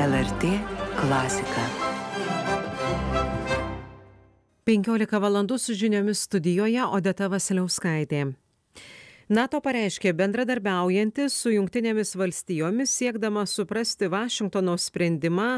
LRT klasika. 15 valandų su žiniomis studijoje Odeta Vasiliauskaitė. NATO pareiškė bendradarbiaujantis su Jungtinėmis valstijomis siekdama suprasti Vašingtono sprendimą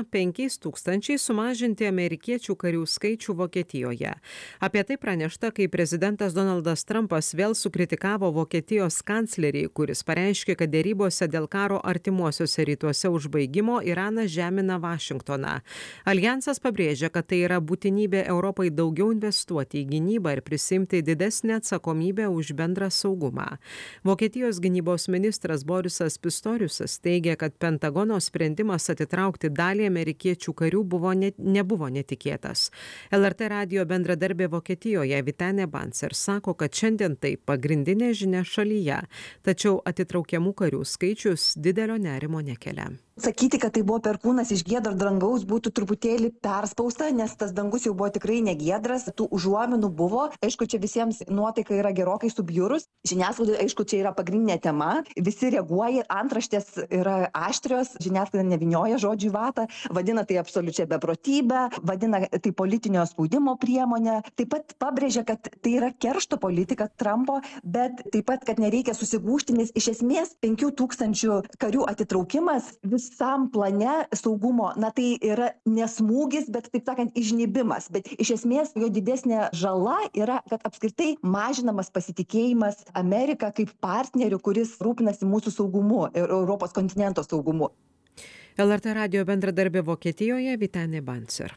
5000 sumažinti amerikiečių karių skaičių Vokietijoje. Apie tai pranešta, kai prezidentas Donaldas Trumpas vėl sukritikavo Vokietijos kanclerį, kuris pareiškė, kad dėrybose dėl karo artimuosiuose rytuose užbaigimo Iranas žemina Vašingtoną. Aljansas pabrėžia, kad tai yra būtinybė Europai daugiau investuoti į gynybą ir prisimti didesnę atsakomybę už bendrą saugumą. Vokietijos gynybos ministras Borisas Pistoriusas teigia, kad Pentagono sprendimas atitraukti dalį amerikiečių karių nebuvo netikėtas. LRT radijo bendradarbė Vokietijoje Vytenė Bancer sako, kad šiandien tai pagrindinė žinia šalyje, tačiau atitraukiamų karių skaičius didelio nerimo nekelia. Sakyti, kad tai buvo perkūnas iš giedro dangaus, būtų truputėlį perspausta, nes tas dangus jau buvo tikrai negiedras, tų užuominų buvo. Aišku, čia visiems nuotaika yra gerokai subjurus. Žiniasklaida, aišku, čia yra pagrindinė tema. Visi reaguoja, antraštės yra aštrios, žiniasklaida nevinioja žodžių į vatą, vadina tai absoliučia beprotybė, vadina tai politinio spaudimo priemonė. Taip pat pabrėžia, kad tai yra keršto politika Trumpo, bet taip pat, kad nereikia susigūžti, nes iš esmės 5000 karių atitraukimas visam plane saugumo, na tai yra nesmūgis, bet taip sakant įžnybimas. Bet iš esmės jo didesnė žala yra, kad apskritai mažinamas pasitikėjimas Amerika kaip partneriu, kuris rūpinasi mūsų saugumu ir Europos kontinento saugumu. LRT radijo bendradarbė Vokietijoje Vytenė Bancer.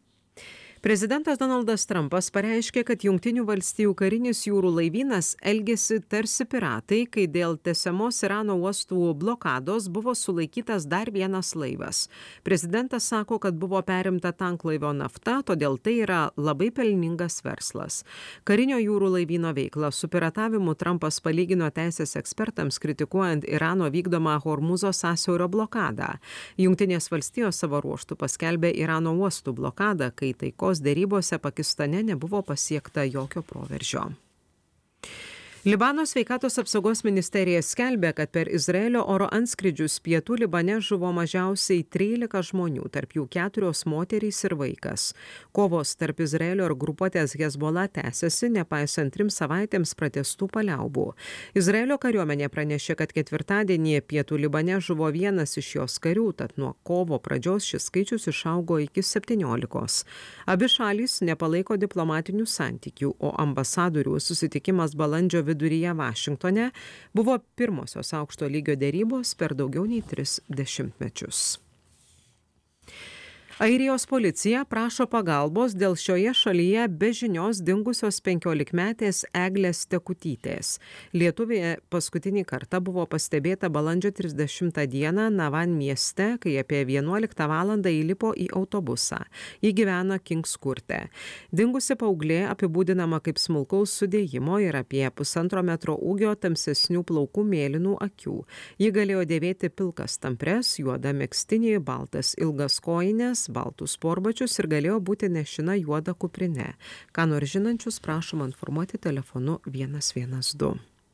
Prezidentas Donaldas Trumpas pareiškė, kad Jungtinių valstijų karinis jūrų laivynas elgėsi tarsi piratai, kai dėl tęsiamos Irano uostų blokados buvo sulaikytas dar vienas laivas. Prezidentas sako, kad buvo perimta tanklaivio nafta, todėl tai yra labai pelningas verslas. Karinio jūrų laivyno veiklą su piratavimu Trumpas palygino teisės ekspertams, kritikuojant Irano vykdomą Hormuzo sąsiaurio blokadą. Jungtinės valstijos savo ruožtų paskelbė Irano uostų blokadą, kai taikos dėrybose Pakistane nebuvo pasiekta jokio proveržio. Libano sveikatos apsaugos ministerija skelbia, kad per Izraelio oro antskrydžius pietų Libane žuvo mažiausiai 13 žmonių, tarp jų 4 moterys ir vaikas. Kovos tarp Izraelio ir grupuotės Hezbollah tęsiasi, nepaisant 3 savaitėms pratęstų paliaubų. Izraelio kariuomenė pranešė, kad ketvirtadienį pietų Libane žuvo vienas iš jos karių, tad nuo kovo pradžios šis skaičius išaugo iki 17. Abi šalys nepalaiko diplomatinių santykių, o ambasadorių susitikimas balandžio viduryje Vašingtone buvo pirmosios aukšto lygio dėrybos per daugiau nei 3 dešimtmečius. Airijos policija prašo pagalbos dėl šioje šalyje be žinios dingusios 15-metės Eglės Tekutytės. Lietuvė paskutinį kartą buvo pastebėta balandžio 30 dieną Navan mieste, kai apie 11 valandą įlipo į autobusą. Ji gyvena Kingskurte. Dingusi paauglė apibūdinama kaip smulkaus sudėjimo ir apie 1,5 metro ūgio tamsesnių plaukų mėlynų akių. Ji galėjo dėvėti pilkas tampres, juodą megztinį, baltas ilgas kojines, baltus sportbačius ir galėjo būti nešina juoda kuprinė. Ką nors žinančius prašoma informuoti telefonu 112.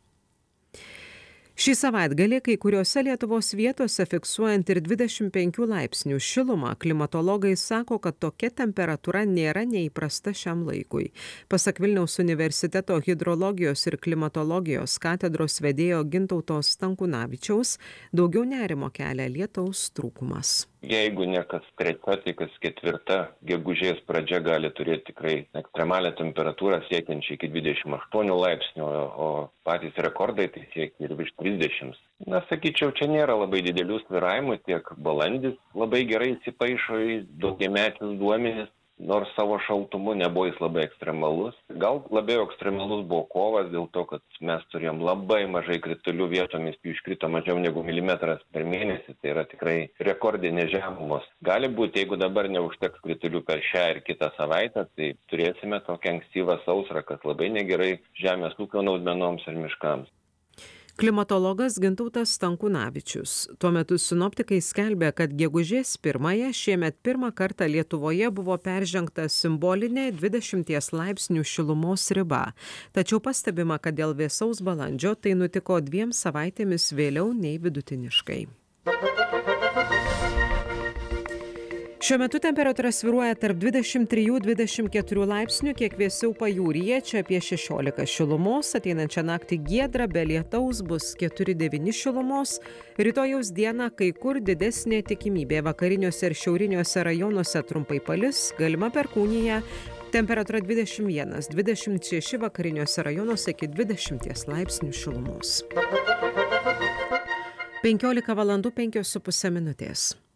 Šį savaitgalį kai kuriuose Lietuvos vietose fiksuojant ir 25 laipsnių šilumą, klimatologai sako, kad tokia temperatūra nėra neįprasta šiam laikui. Pasak Vilniaus universiteto hidrologijos ir klimatologijos katedros vedėjo Gintauto Stankunavičiaus, daugiau nerimo kelia lietaus trūkumas. Jeigu ne kas trečia, tai kas ketvirta gegužės pradžia gali turėti tikrai ekstremalią temperatūrą siekiančią iki 28 laipsnių, o patys rekordai tai siekia ir virš 30. Na, sakyčiau, čia nėra labai didelių svyravimų, tiek balandis labai gerai įsipaišo į daugiametinius duomenis, nors savo šaltumu nebuvo jis labai ekstremalus. Gal labiau ekstremalus buvo kovas dėl to, kad mes turėjom labai mažai kritulių, vietomis jų iškrito mažiau negu milimetras per mėnesį, tai yra tikrai rekordinės žemumos. Gali būti, jeigu dabar neužteks kritulių per šią ir kitą savaitę, tai turėsime tokią ankstyvą sausrą, kas labai negerai žemės ūkio naudmenoms ir miškams. Klimatologas Gintautas Stankunavičius. Tuo metu sinoptikai skelbia, kad gegužės 1-ąją šiemet pirmą kartą Lietuvoje buvo peržengta simbolinė 20 laipsnių šilumos riba. Tačiau pastebima, kad dėl vėsaus balandžio tai nutiko 2 savaitėmis vėliau nei vidutiniškai. Šiuo metu temperatūra svyruoja tarp 23–24 laipsnių, kiek vėsiau pajūryje, čia apie 16 šilumos, ateinančią naktį giedra, be lietaus bus 4–9 šilumos, rytojaus dieną kai kur didesnė tikimybė vakariniuose ir šiauriniuose rajonuose trumpai palis, galima perkūnija, temperatūra 21–26, vakariniuose rajonuose iki 20 laipsnių šilumos. 15 valandų 5,5 minutės.